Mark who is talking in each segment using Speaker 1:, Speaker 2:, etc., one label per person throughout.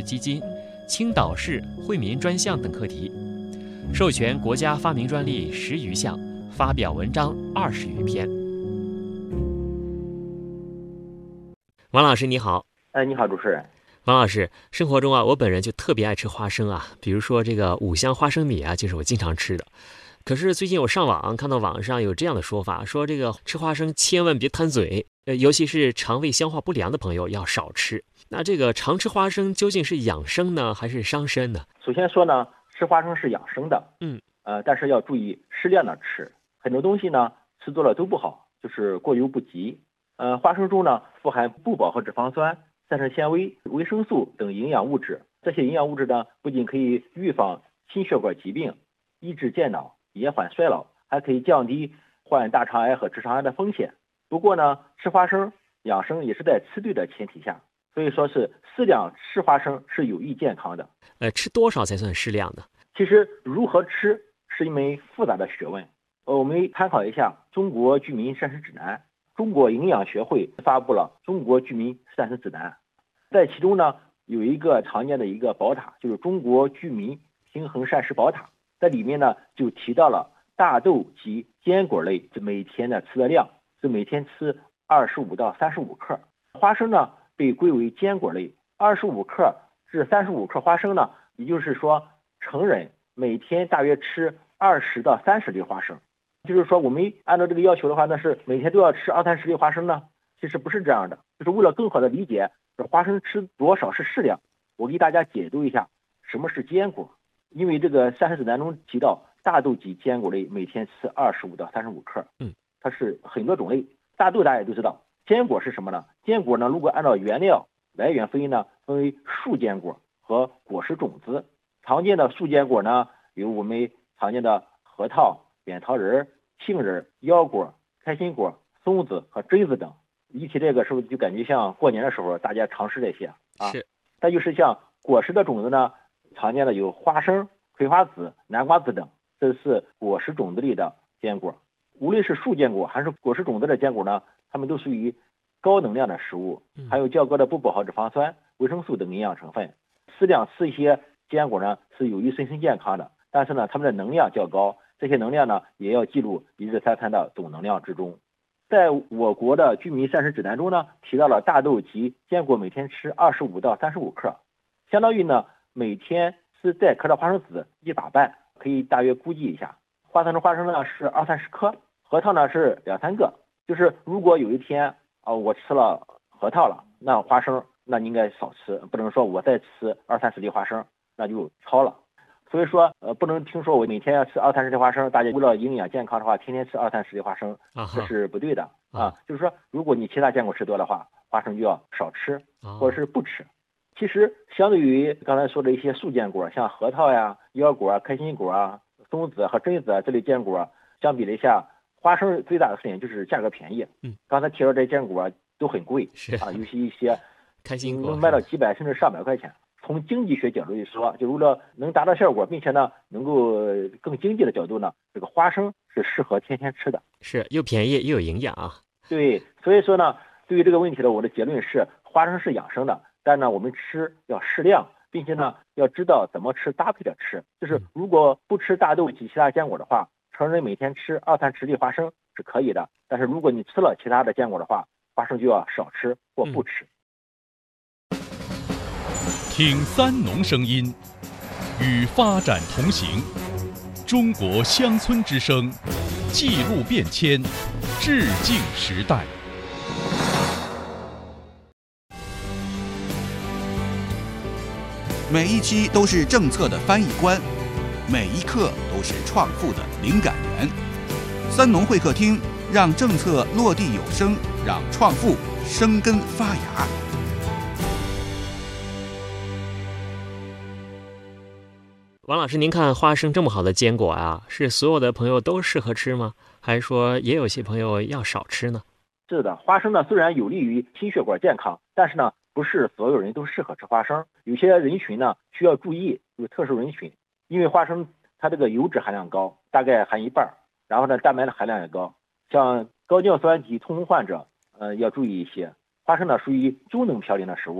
Speaker 1: 基金、青岛市惠民专项等课题，授权国家发明专利10余项，发表文章20余篇。王老师你好。
Speaker 2: 你好，主持人。
Speaker 1: 王老师，生活中我本人就特别爱吃花生比如说这个五香花生米就是我经常吃的。可是最近我上网看到网上有这样的说法，说这个吃花生千万别贪嘴，尤其是肠胃消化不良的朋友要少吃。那这个常吃花生究竟是养生呢，还是伤身呢？
Speaker 2: 首先说呢，吃花生是养生的，但是要注意适量的吃。很多东西呢，吃多了都不好，就是过犹不及。花生中呢富含不饱和脂肪酸、膳食纤维、维生素等营养物质。这些营养物质呢，不仅可以预防心血管疾病、抑制健脑、延缓衰老，还可以降低患大肠癌和直肠癌的风险。不过呢，吃花生养生也是在吃对的前提下，所以说是适量吃花生是有益健康的。
Speaker 1: 吃多少才算适量呢？
Speaker 2: 其实如何吃是一门复杂的学问。我们参考一下中国居民膳食指南，中国营养学会发布了中国居民膳食指南，在其中呢有一个常见的一个宝塔，就是中国居民平衡膳食宝塔。在里面呢就提到了大豆及坚果类每天的吃的量是每天吃25到35克，花生呢被归为坚果类，25克至35克花生呢，也就是说成人每天大约吃20到30粒花生。就是说我们按照这个要求的话，那是每天都要吃20-30粒花生呢？其实不是这样的，就是为了更好的理解花生吃多少是适量，我给大家解读一下什么是坚果。因为这个膳食指南中提到大豆及坚果类每天吃25到35克，它是很多种类。大豆大家也都知道，坚果是什么呢？坚果呢，如果按照原料来源分呢，分为树坚果和果实种子。常见的树坚果呢，有我们常见的核桃、扁桃仁、杏仁、腰果、开心果、松子和榛子等。一提这个是不是就感觉像过年的时候大家常吃这些
Speaker 1: 是。
Speaker 2: 再就是像果实的种子呢，常见的有花生、葵花籽、南瓜子等，这是果实种子类的坚果。无论是树坚果还是果实种子的坚果呢，它们都属于高能量的食物，含有较高的不饱和脂肪酸、维生素等营养成分。适量吃一些坚果呢是有益身健康的，但是呢它们的能量较高，这些能量呢也要记录一日三餐的总能量之中。在我国的居民膳食指南中呢，提到了大豆及坚果每天吃25到35克，相当于呢每天吃带壳的花生籽1把半，可以大约估计一下。花生呢是20-30颗，核桃呢是2-3个。就是如果有一天我吃了核桃了，那花生那你应该少吃，不能说我再吃20-30粒花生，那就超了。所以说不能听说我每天要吃20-30粒花生，大家为了营养健康的话，天天吃20-30粒花生，这是不对的就是说如果你其他坚果吃多的话，花生就要少吃或者是不吃。其实相对于刚才说的一些树坚果，像核桃呀、腰果、开心果松子和榛子这类坚果相比了一下，花生最大的特点就是价格便宜。刚才提到这些坚果都很贵尤其一些
Speaker 1: 开心果
Speaker 2: 能卖到几百甚至上百块钱。从经济学角度来说，就为了能达到效果，并且呢能够更经济的角度呢，这个花生是适合天天吃的，
Speaker 1: 是又便宜又有营养
Speaker 2: 对，所以说呢，对于这个问题呢，我的结论是花生是养生的，但呢我们吃要适量，并且呢要知道怎么吃，搭配着吃。就是如果不吃大豆及其他坚果的话，成人每天吃20-30粒花生是可以的，但是如果你吃了其他的坚果的话，花生就要少吃或不吃。
Speaker 3: 听三农声音，与发展同行。中国乡村之声，记录变迁，致敬时代。
Speaker 4: 每一期都是政策的翻译官，每一刻都是创富的灵感源。三农会客厅，让政策落地有声，让创富生根发芽。
Speaker 1: 王老师，您看花生这么好的坚果是所有的朋友都适合吃吗？还是说也有些朋友要少吃呢？
Speaker 2: 是的，花生呢虽然有利于心血管健康，但是呢不是所有人都适合吃花生，有些人群呢需要注意，就是特殊人群。因为花生它这个油脂含量高，大概含1半，然后呢蛋白的含量也高，像高尿酸及痛风患者要注意一些。花生呢属于中等嘌呤的食物，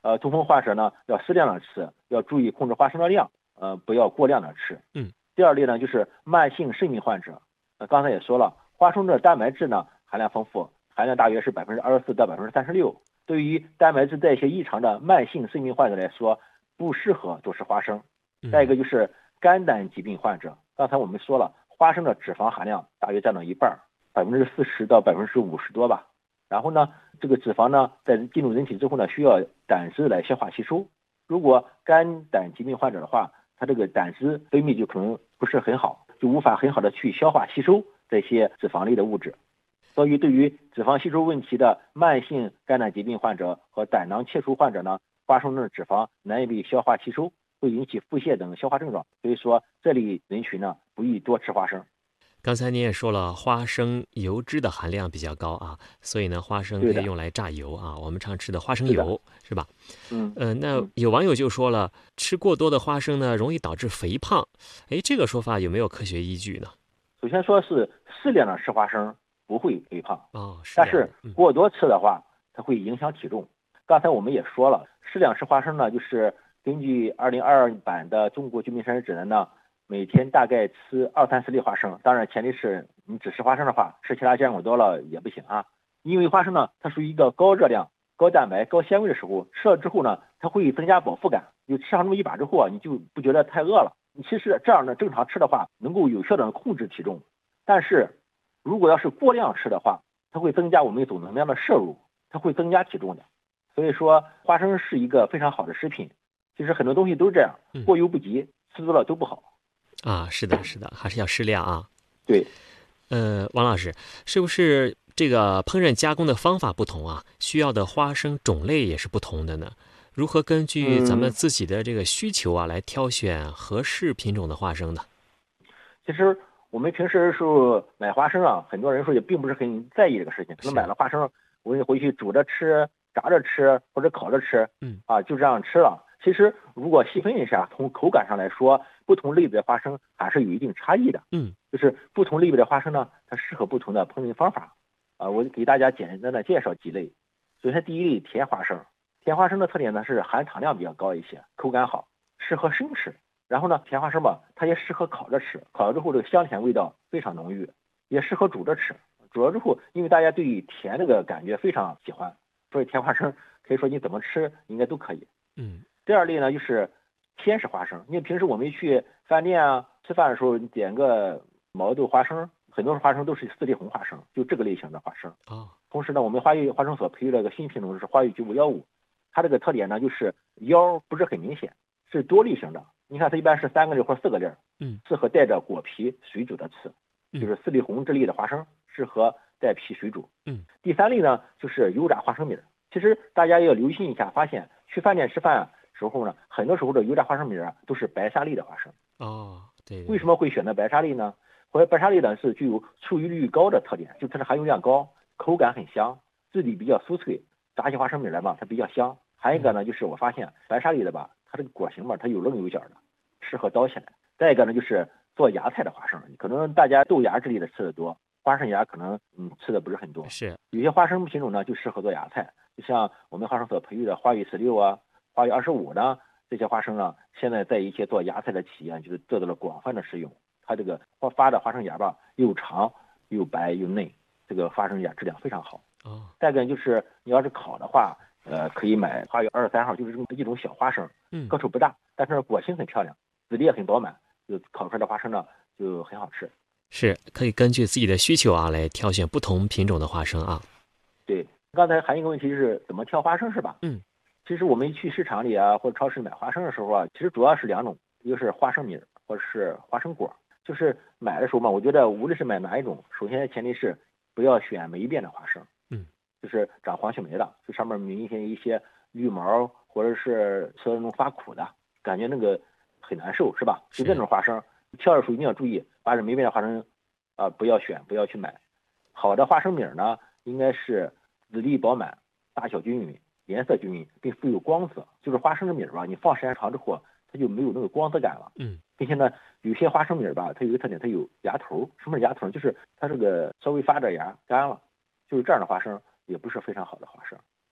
Speaker 2: 痛风患者呢要适量的吃，要注意控制花生的量，不要过量的吃。第二类呢就是慢性肾病患者，刚才也说了，花生的蛋白质呢含量丰富，含量大约是24%到36%。对于蛋白质代谢异常的慢性肾病患者来说，不适合多吃花生。再一个就是肝胆疾病患者，刚才我们说了，花生的脂肪含量大约占到一半，40%到50%多吧。然后呢，这个脂肪呢在进入人体之后呢，需要胆汁来消化吸收。如果肝胆疾病患者的话，他这个胆汁分泌就可能不是很好，就无法很好的去消化吸收这些脂肪类的物质。所以对于脂肪吸收问题的慢性肝胆疾病患者和胆囊切除患者呢，花生中的脂肪难以被消化吸收，会引起腹泻等消化症状。所以说这类人群呢不宜多吃花生。
Speaker 1: 刚才您也说了，花生油脂的含量比较高啊，所以呢，花生可以用来榨油啊，我们常吃的花生油是吧？那有网友就说了，吃过多的花生呢，容易导致肥胖。这个说法有没有科学依据呢？
Speaker 2: 首先说是适量的吃花生不会肥胖
Speaker 1: 但
Speaker 2: 是过多吃的话，它会影响体重。刚才我们也说了，适量吃花生呢，就是根据2022版的中国居民膳食指南呢，每天大概吃2-3粒花生，当然前提是你只吃花生的话，吃其他坚果多了也不行啊。因为花生呢，它属于一个高热量、高蛋白、高纤维的食物，吃了之后呢，它会增加饱腹感。你吃上这么一把之后啊，你就不觉得太饿了。你其实这样的正常吃的话，能够有效的控制体重。但是如果要是过量吃的话，它会增加我们总能量的摄入，它会增加体重的。所以说花生是一个非常好的食品。其实很多东西都是这样，过犹不及，吃多了都不好。
Speaker 1: 是的，还是要适量啊。
Speaker 2: 对，
Speaker 1: 王老师，是不是这个烹饪加工的方法不同啊，需要的花生种类也是不同的呢？如何根据咱们自己的这个需求啊，来挑选合适品种的花生呢？
Speaker 2: 其实我们平时时候买花生啊，很多人说也并不是很在意这个事情，可能买了花生，我回去煮着吃、炸着吃或者烤着吃，就这样吃了。其实如果细分一下，从口感上来说，不同类别的花生还是有一定差异的。就是不同类别的花生呢，它适合不同的烹饪方法。我给大家简单的介绍几类。首先第一类甜花生，甜花生的特点呢是含糖量比较高一些，口感好，适合生吃。然后呢，甜花生吧，它也适合烤着吃，烤了之后这个香甜味道非常浓郁，也适合煮着吃。煮了之后，因为大家对于甜这个感觉非常喜欢，所以甜花生可以说你怎么吃应该都可以。第二类呢就是天使花生。你平时我们去饭店啊吃饭的时候，你点个毛豆花生，很多花生都是四粒红花生，就这个类型的花生。同时呢，我们花语花生所培育了个新品种，是花语9515。它这个特点呢就是腰不是很明显，是多粒型的。你看它一般是3个粒或4个粒，适合带着果皮水煮的吃，就是四粒红这类的花生适合带皮水煮。第三类呢就是油炸花生米。其实大家要留心一下，发现去饭店吃饭时候呢，很多时候的油炸花生米都是白沙粒的花生。
Speaker 1: 对。
Speaker 2: 为什么会选择白沙粒呢？白沙粒呢是具有出油率高的特点，就它的含油量高，口感很香，质地比较酥脆，炸起花生米来嘛，它比较香。还有一个呢，就是我发现白沙粒的吧，它这个果形嘛，它有棱有角的，适合刀起来。再一个呢，就是做芽菜的花生，可能大家豆芽之类的吃的多，花生芽可能吃的不是很多。
Speaker 1: 是
Speaker 2: 有些花生品种呢就适合做芽菜，就像我们花生所培育的花语16啊、花语25呢，这些花生呢，现在在一些做芽菜的企业就是得到了广泛的使用。它这个发的花生芽吧，又长又白又嫩，这个花生芽质量非常好。再一个就是你要是烤的话，可以买花语23号，就是这么一种小花生，个头不大，但是果形很漂亮，籽粒也很饱满，就烤出来的花生呢就很好吃。
Speaker 1: 是可以根据自己的需求啊来挑选不同品种的花生啊。
Speaker 2: 对，刚才还有一个问题是怎么挑花生是吧？其实我们去市场里啊或者超市买花生的时候啊，其实主要是2种，一个是花生米或者是花生果。就是买的时候嘛，我觉得无论是买哪一种，首先前提是不要选霉变的花生，就是长黄血霉的，就上面明显一些绿毛，或者是吃那种发苦的感觉，那个很难受是吧？就这种花生挑的时候一定要注意，把这霉变的花生不要选，不要去买。好的花生米呢，应该是籽粒饱满，大小均匀，颜色均匀，并富有光泽。就是花生的米吧，你放时间长之后，它就没有那个光泽感了。并且呢，有些花生米吧，它有一个特点，它有芽头。什么是芽头？就是它这个稍微发点芽干了，就是这样的花生也不是非常好的花生。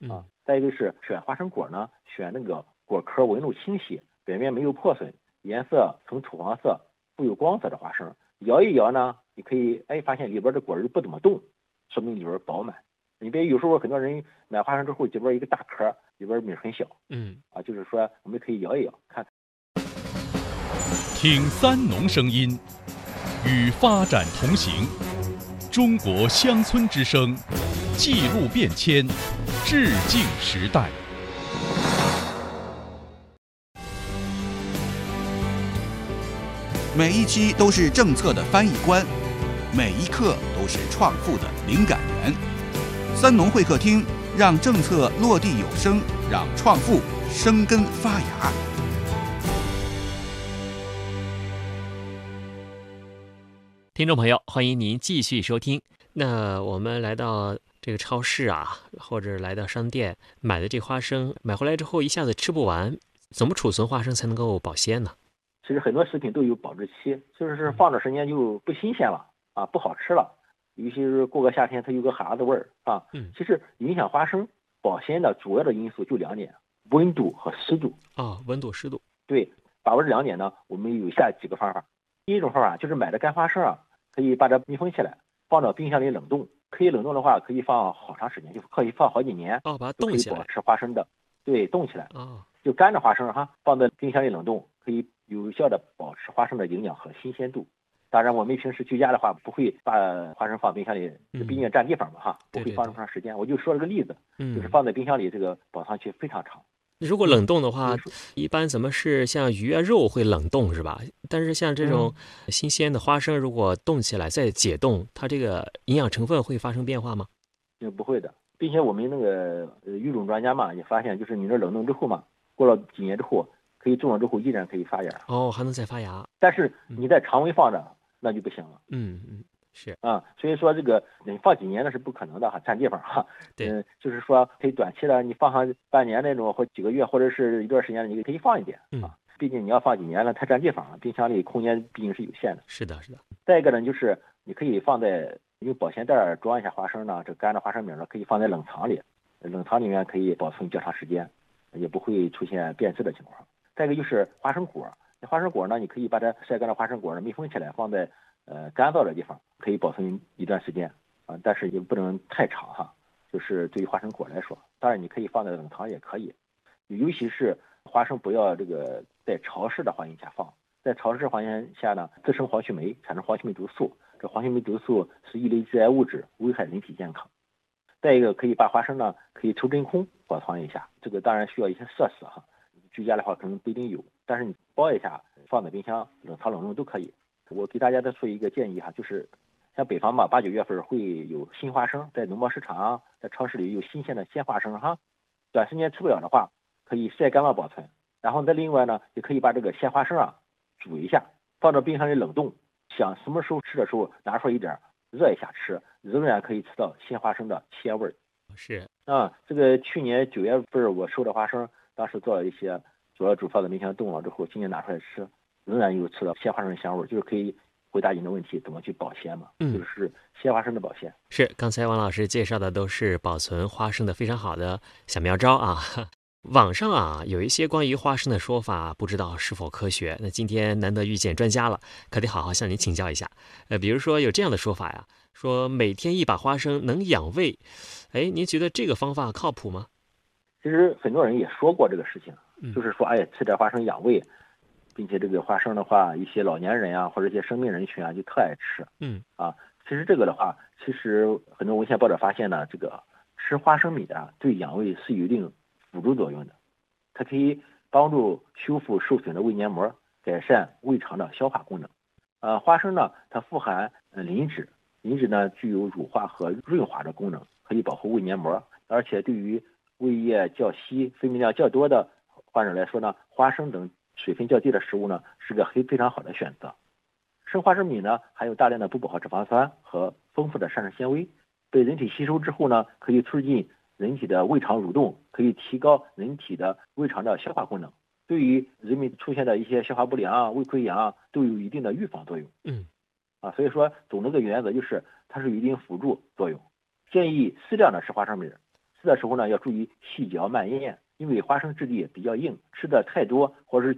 Speaker 2: 再一个是选花生果呢，选那个果壳纹路清晰，表面没有破损，颜色呈土黄色，富有光泽的花生。摇一摇呢，你可以发现里边的果仁不怎么动，说明里边饱满。你别有时候很多人买花生之后，里边一个大壳，里边米很小，就是说我们可以摇一摇看。
Speaker 3: 听三农声音，与发展同行，中国乡村之声，记录变迁，致敬时代。
Speaker 4: 每一期都是政策的翻译官，每一刻都是创富的灵感源。三农会客厅，让政策落地有声，让创富生根发芽。
Speaker 1: 听众朋友，欢迎您继续收听。那我们来到这个超市啊，或者来到商店买的这花生，买回来之后一下子吃不完，怎么储存花生才能够保鲜呢？
Speaker 2: 其实很多食品都有保质期，就是放的时间就不新鲜了不好吃了。尤其是过个夏天，它有个哈子味儿其实影响花生保鲜的主要的因素就2点：温度和湿度。
Speaker 1: 温度、湿度。
Speaker 2: 对，把握这2点呢，我们有下几个方法。第一种方法就是买的干花生可以把它密封起来，放到冰箱里冷冻。可以冷冻的话，可以放好长时间，就可以放好几年。
Speaker 1: 把它冻起来，
Speaker 2: 可以保持花生的，对，冻起来。就干的花生放在冰箱里冷冻，可以有效的保持花生的营养和新鲜度。当然，我们平时居家的话，不会把花生放冰箱里，毕竟占地方嘛不会放这么长时间。我就说了个例子，就是放在冰箱里，这个保存期非常长。
Speaker 1: 如果冷冻的话，一般怎么是像鱼肉会冷冻是吧？但是像这种新鲜的花生，如果冻起来再解冻，它这个营养成分会发生变化吗？
Speaker 2: 不会的，并且我们那个育种专家嘛也发现，就是你这冷冻之后嘛，过了几年之后，可以种了之后依然可以发芽。
Speaker 1: 还能再发芽。
Speaker 2: 但是你在常温放着，那就不行了。
Speaker 1: 是
Speaker 2: 所以说这个你放几年那是不可能的占地方
Speaker 1: 对，
Speaker 2: 就是说可以短期的，你放上半年那种或几个月或者是一段时间，你可以放一点毕竟你要放几年了，太占地方了，冰箱里空间毕竟是有限的。
Speaker 1: 是的。
Speaker 2: 再一个呢，就是你可以放在用保鲜袋装一下花生呢，这干的花生米呢可以放在冷藏里，冷藏里面可以保存较长时间，也不会出现变质的情况。再一个就是花生果，花生果呢，你可以把它晒干的花生果呢密封起来，放在干燥的地方，可以保存一段时间但是也不能太长就是对于花生果来说，当然你可以放在冷藏也可以，尤其是花生不要这个在潮湿的环境下放，在潮湿环境下呢，滋生黄曲霉，产生黄曲霉毒素，这黄曲霉毒素是一类致癌物质，危害人体健康。再一个可以把花生呢可以抽真空保存一下，这个当然需要一些设施居家的话可能不一定有，但是你包一下放在冰箱冷藏冷冻都可以。我给大家再说一个建议就是像北方嘛，8、9月份会有新花生，在农贸市场在超市里有新鲜的鲜花生短时间吃不了的话，可以晒干了保存。然后再另外呢，也可以把这个鲜花生煮一下，放到冰箱里冷冻，想什么时候吃的时候拿出来一点热一下吃，仍然可以吃到鲜花生的鲜味。
Speaker 1: 是
Speaker 2: 这个去年9月份我收的花生，当时做了一些，主要放在冰箱冻了之后，今年拿出来吃，仍然有吃到鲜花生的香味，就是可以回答您的问题，怎么去保鲜嘛？就是鲜花生的保鲜。
Speaker 1: 是，刚才王老师介绍的都是保存花生的非常好的小妙招网上有一些关于花生的说法，不知道是否科学。那今天难得遇见专家了，可得好好向您请教一下。比如说有这样的说法呀，说每天1把花生能养胃，您觉得这个方法靠谱吗？
Speaker 2: 其实很多人也说过这个事情，就是说吃点花生养胃，并且这个花生的话，一些老年人或者一些生病人群就特爱吃。其实这个的话，其实很多文献报道发现呢，这个吃花生米对养胃是有一定辅助作用的，它可以帮助修复受损的胃黏膜，改善胃肠的消化功能。花生呢，它富含磷脂，磷脂呢具有乳化和润滑的功能，可以保护胃黏膜，而且对于胃液较稀、分泌量较多的患者来说呢，花生等水分较低的食物呢是个非常好的选择。生花生米呢含有大量的不饱和脂肪酸和丰富的膳食纤维，被人体吸收之后呢，可以促进人体的胃肠蠕动，可以提高人体的胃肠的消化功能，对于人们出现的一些消化不良、胃溃疡都有一定的预防作用。所以说总的个原则就是它是有一定辅助作用。建议适量的吃花生米， 吃的时候呢要注意细嚼慢咽，因为花生质地也比较硬，吃的太多或者是